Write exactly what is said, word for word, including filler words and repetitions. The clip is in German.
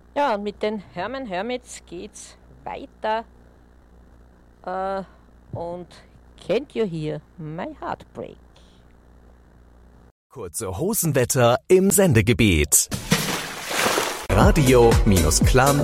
Ja, und mit den Hermann Hermits geht's weiter. Äh, und Can't You Hear My Heartbreak? Kurze Hosenwetter im Sendegebiet. Radio-Klam